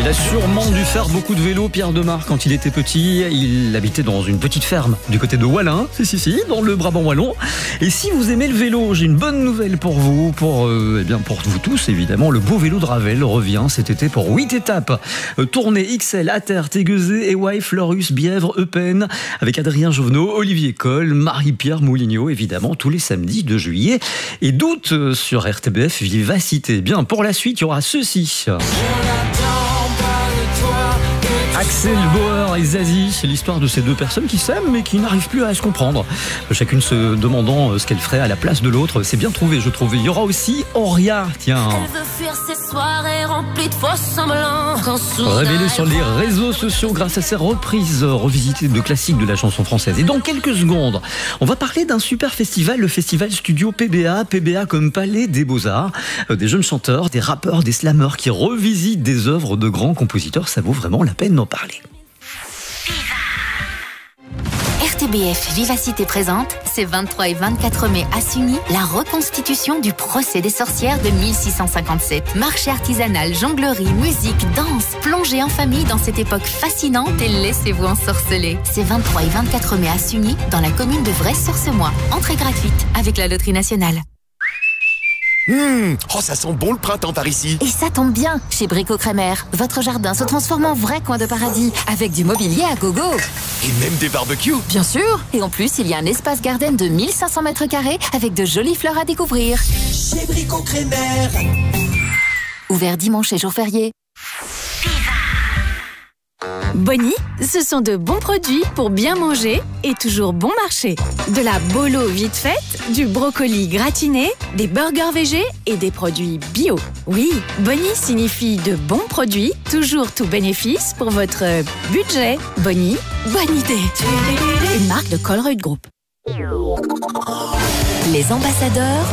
Il a sûrement dû faire beaucoup de vélo, Pierre Demar, quand il était petit. Il habitait dans une petite ferme du côté de Wallin, si, dans le Brabant wallon. Et si vous aimez le vélo, j'ai une bonne nouvelle pour vous, pour vous tous évidemment. Le beau vélo de Ravel revient cet été pour 8 étapes. Tournée XL, Atter, Téguezé, Éouaille, Fleurus, Bièvre, Eupen, avec Adrien Jovenot, Olivier Coll, Marie-Pierre Moulignot, évidemment, tous les samedis de juillet et d'août sur RTBF Vivacité. Bien, pour la suite, il y aura ceci. Axel Bauer et Zazie, c'est l'histoire de ces deux personnes qui s'aiment mais qui n'arrivent plus à se comprendre. Chacune se demandant ce qu'elle ferait à la place de l'autre. C'est bien trouvé, je trouve. Il y aura aussi Auria, tiens. Elle veut fuir ces soirées remplies de faux semblants. Révélée sur les réseaux sociaux grâce à ses reprises revisitées de classiques de la chanson française. Et dans quelques secondes, on va parler d'un super festival, le festival Studio PBA. PBA comme Palais des Beaux-Arts. Des jeunes chanteurs, des rappeurs, des slammeurs qui revisitent des œuvres de grands compositeurs. Ça vaut vraiment la peine d'en parler. RTBF Vivacité présente, ces 23 et 24 mai à Sugny, la reconstitution du procès des sorcières de 1657. Marché artisanal, jonglerie, musique, danse, plongez en famille dans cette époque fascinante et laissez-vous ensorceler. Ces 23 et 24 mai à Sugny, dans la commune de Vraise-sur-Semois. Entrée gratuite avec la Loterie Nationale. Oh, ça sent bon le printemps par ici. Et ça tombe bien, chez Brico Crémer, votre jardin se transforme en vrai coin de paradis, avec du mobilier à gogo. Et même des barbecues. Bien sûr. Et en plus, il y a un espace garden de 1500 mètres carrés avec de jolies fleurs à découvrir. Chez Brico Crémer. Ouvert dimanche et jour férié. Bonnie, ce sont de bons produits pour bien manger et toujours bon marché. De la bolo vite faite, du brocoli gratiné, des burgers végés et des produits bio. Oui, Bonnie signifie de bons produits, toujours tout bénéfice pour votre budget. Bonnie, bonne idée. Une marque de Colruyt Group. Les ambassadeurs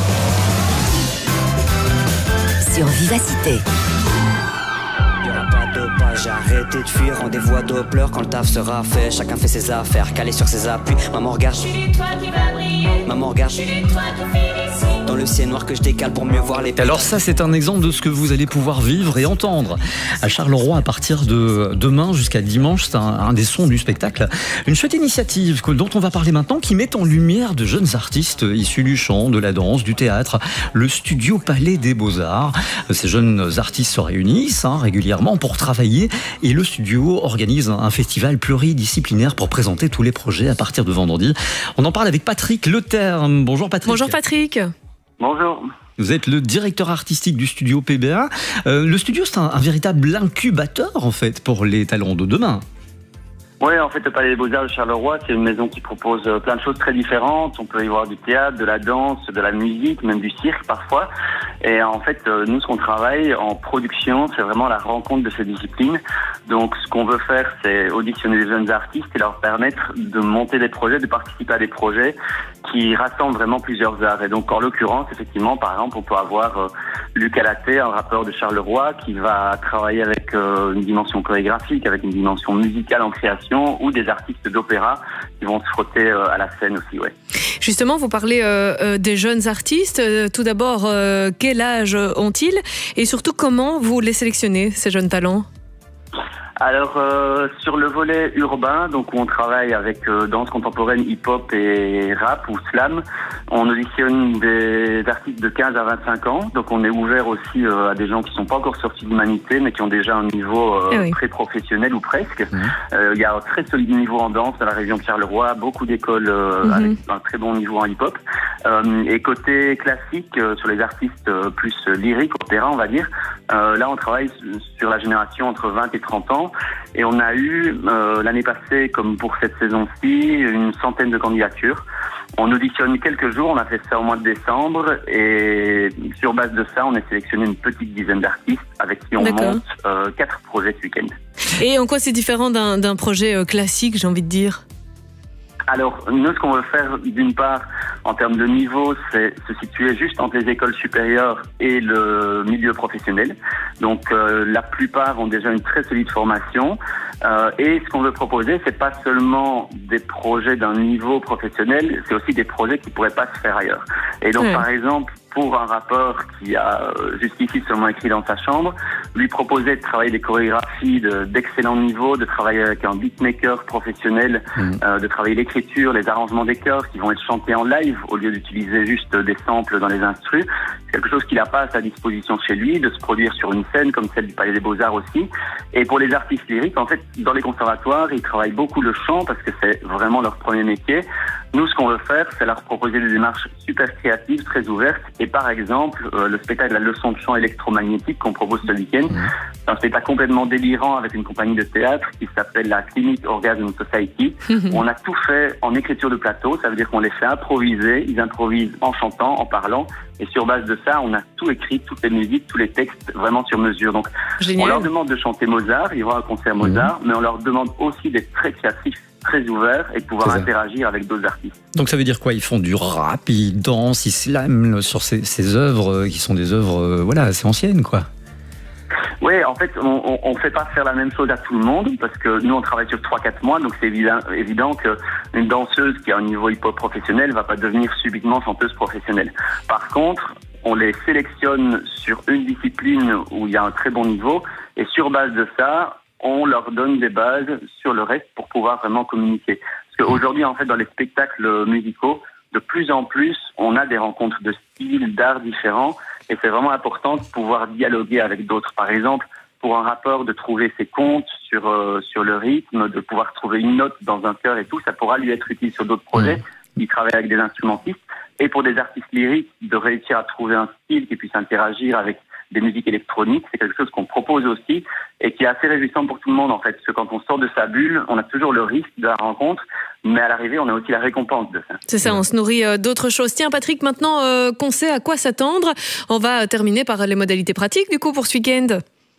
sur Vivacité. J'ai arrêté de fuir, rendez-vous à Doppler quand le taf sera fait. Chacun fait ses affaires, calé sur ses appuis. Maman regarde, maman regarde. Dans le ciel noir que je décale pour mieux voir les... Alors ça, c'est un exemple de ce que vous allez pouvoir vivre et entendre à Charleroi à partir de demain jusqu'à dimanche. C'est un des sons du spectacle. Une chouette initiative dont on va parler maintenant qui met en lumière de jeunes artistes issus du chant, de la danse, du théâtre. Le studio Palais des Beaux-Arts. Ces jeunes artistes se réunissent régulièrement pour travailler et le studio organise un festival pluridisciplinaire pour présenter tous les projets à partir de vendredi. On en parle avec Patrick Leterme. Bonjour Patrick. Bonjour Patrick. Bonjour. Vous êtes le directeur artistique du studio PBA. Le studio, c'est un véritable incubateur, en fait, pour les talents de demain. Oui, en fait, le Palais des Beaux-Arts de Charleroi, c'est une maison qui propose plein de choses très différentes. On peut y voir du théâtre, de la danse, de la musique, même du cirque parfois. Et en fait, nous, ce qu'on travaille en production, c'est vraiment la rencontre de ces disciplines. Donc, ce qu'on veut faire, c'est auditionner des jeunes artistes et leur permettre de monter des projets, de participer à des projets qui rassemblent vraiment plusieurs arts. Et donc, en l'occurrence, effectivement, par exemple, on peut avoir Luc Alaté, un rappeur de Charleroi, qui va travailler avec une dimension chorégraphique, avec une dimension musicale en création, ou des artistes d'opéra qui vont se frotter à la scène aussi. Ouais. Justement, vous parlez des jeunes artistes. Tout d'abord, quel âge ont-ils? Et surtout, comment vous les sélectionnez, ces jeunes talents? Alors, sur le volet urbain, donc où on travaille avec danse contemporaine, hip-hop et rap ou slam, on auditionne des artistes de 15 à 25 ans. Donc, on est ouvert aussi à des gens qui sont pas encore sortis de l'humanité, mais qui ont déjà un niveau très professionnel ou presque. Il y a un très solide niveau en danse dans la région de Charleroi, beaucoup d'écoles avec un très bon niveau en hip-hop. Et côté classique, sur les artistes plus lyriques, opéra, on va dire, là, on travaille sur la génération entre 20 et 30 ans. Et on a eu, l'année passée, comme pour cette saison-ci, une centaine de candidatures. On auditionne quelques jours, on a fait ça au mois de décembre. Et sur base de ça, on a sélectionné une petite dizaine d'artistes avec qui on monte 4 projets ce week-end. Et en quoi c'est différent d'un projet classique, j'ai envie de dire ? Alors, nous, ce qu'on veut faire, d'une part, en termes de niveau, c'est se situer juste entre les écoles supérieures et le milieu professionnel. Donc, la plupart ont déjà une très solide formation. Et ce qu'on veut proposer, c'est pas seulement des projets d'un niveau professionnel, c'est aussi des projets qui pourraient pas se faire ailleurs. Et donc, par exemple, pour un rappeur qui a jusqu'ici seulement écrit dans sa chambre, lui proposait de travailler des chorégraphies d'excellent niveau, de travailler avec un beatmaker professionnel, de travailler l'écriture, les arrangements des chœurs qui vont être chantés en live au lieu d'utiliser juste des samples dans les instrus. C'est quelque chose qu'il n'a pas à sa disposition chez lui, de se produire sur une scène comme celle du Palais des Beaux-Arts aussi. Et pour les artistes lyriques, en fait, dans les conservatoires, ils travaillent beaucoup le chant parce que c'est vraiment leur premier métier. Nous, ce qu'on veut faire, c'est leur proposer des démarches super créatives, très ouvertes. Et par exemple, le spectacle La leçon de chant électromagnétique qu'on propose ce week-end, c'est un spectacle complètement délirant avec une compagnie de théâtre qui s'appelle la Clinic Orgasm Society. On a tout fait en écriture de plateau, ça veut dire qu'on les fait improviser, ils improvisent en chantant, en parlant. Et sur base de ça, on a tout écrit, toutes les musiques, tous les textes, vraiment sur mesure. Donc, on leur demande de chanter Mozart, ils vont à un concert Mozart, mais on leur demande aussi d'être très créatifs, très ouverts et de pouvoir interagir avec d'autres artistes. Donc ça veut dire quoi? Ils font du rap, ils dansent, ils slament sur ces œuvres qui sont des œuvres assez anciennes, quoi. Oui, en fait, on fait pas faire la même chose à tout le monde parce que nous, on travaille sur 3-4 mois, donc c'est évident qu'une danseuse qui a un niveau hip-hop professionnel va pas devenir subitement chanteuse professionnelle. Par contre, on les sélectionne sur une discipline où il y a un très bon niveau et sur base de ça, on leur donne des bases sur le reste pour pouvoir vraiment communiquer. Parce qu'aujourd'hui, en fait, dans les spectacles musicaux, de plus en plus, on a des rencontres de styles, d'arts différents, et c'est vraiment important de pouvoir dialoguer avec d'autres. Par exemple, pour un rappeur, de trouver ses comptes sur le rythme, de pouvoir trouver une note dans un chœur et tout, ça pourra lui être utile sur d'autres projets. Il travaille avec des instrumentistes. Et pour des artistes lyriques, de réussir à trouver un style qui puisse interagir avec des musiques électroniques, c'est quelque chose qu'on propose aussi et qui est assez réjouissant pour tout le monde en fait, parce que quand on sort de sa bulle, on a toujours le risque de la rencontre, mais à l'arrivée, on a aussi la récompense de ça. C'est ça, on se nourrit d'autres choses. Tiens Patrick, maintenant qu'on sait à quoi s'attendre, on va terminer par les modalités pratiques du coup pour ce week-end.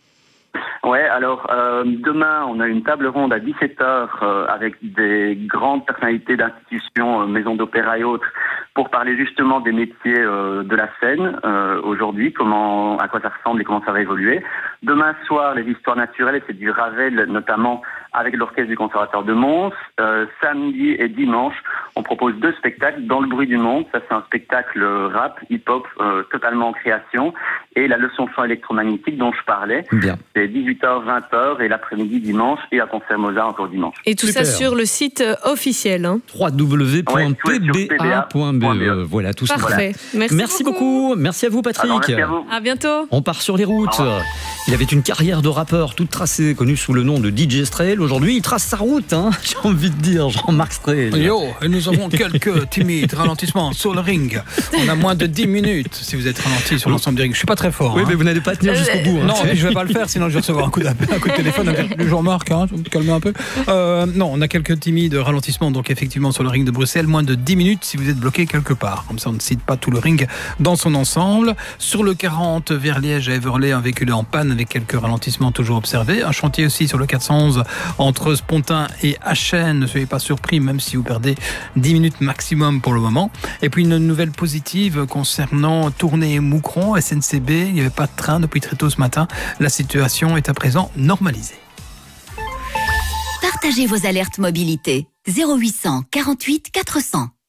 Ouais, alors demain, on a une table ronde à 17h avec des grandes personnalités d'institutions, maisons d'opéra et autres, pour parler justement des métiers de la scène aujourd'hui, à quoi ça ressemble et comment ça va évoluer. Demain soir, les histoires naturelles, c'est du Ravel notamment avec l'orchestre du Conservatoire de Mons. Samedi et dimanche, on propose 2 spectacles dans le bruit du monde. Ça, c'est un spectacle rap, hip-hop, totalement en création. Et la leçon de chant électromagnétique dont je parlais. Bien. C'est 18h, 20h et l'après-midi dimanche et un concert Mozart encore dimanche. Et tout ça sur le site officiel. www.pba.be. Voilà, tout ça. Parfait. Voilà. Merci beaucoup. Merci à vous, Patrick. Alors, merci à vous. À bientôt. On part sur les routes. Il avait une carrière de rappeur toute tracée, connue sous le nom de DJ Strel. Aujourd'hui, il trace sa route, j'ai envie de dire, Jean-Marc Strel. Yo, et nous avons quelques timides ralentissements sur le ring. On a moins de 10 minutes si vous êtes ralenti sur l'ensemble du ring. Je suis pas très fort. Oui, mais vous n'allez pas tenir jusqu'au bout. Non, mais je vais pas le faire, sinon je vais recevoir un coup de téléphone. Jean-Marc, tu vas me calmer un peu. Non, on a quelques timides ralentissements, donc effectivement sur le ring de Bruxelles, moins de 10 minutes si vous êtes bloqué quelque part. Comme ça, on ne cite pas tout le ring dans son ensemble. Sur le 40 vers Liège à Everley, un véhicule est en panne avec quelques ralentissements toujours observés. Un chantier aussi sur le 411 entre Spontin et Achen. Ne soyez pas surpris, même si vous perdez 10 minutes maximum pour le moment. Et puis une nouvelle positive concernant Tournai et Moucron, SNCB. Il n'y avait pas de train depuis très tôt ce matin. La situation est à présent normalisée. Partagez vos alertes mobilité. 0800 48 400.